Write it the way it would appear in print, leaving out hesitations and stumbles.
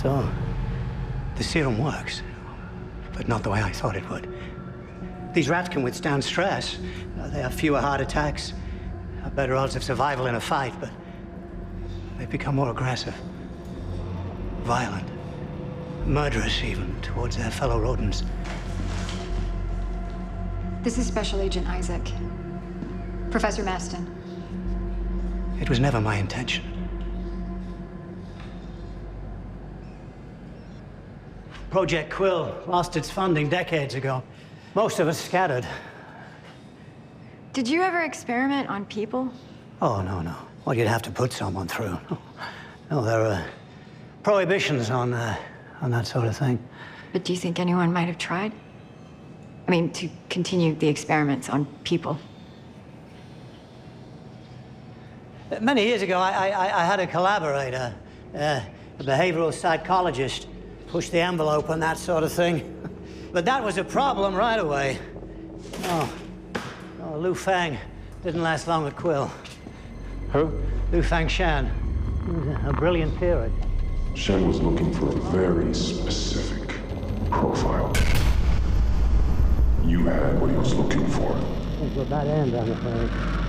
So, the serum works, but not the way I thought it would. These rats can withstand stress. They have fewer heart attacks, have better odds of survival in a fight, but they've become more aggressive, violent, murderous even towards their fellow rodents. This is Special Agent Isaac. Professor Maston. It was never my intention. Project Quill lost its funding decades ago. Most of us scattered. Did you ever experiment on people? Oh, no, no. Well, you'd have to put someone through. No, there are prohibitions on that sort of thing. But do you think anyone might have tried? I mean, to continue the experiments on people? Many years ago, I had a collaborator, a behavioral psychologist, push the envelope and that sort of thing. But that was a problem right away. Oh, Lu Fang didn't last long at Quill. Who? Lu Fang Shan. He was a brilliant peerage. Shen was looking for a very specific profile. You had what he was looking for. Came to a bad end, I'm afraid.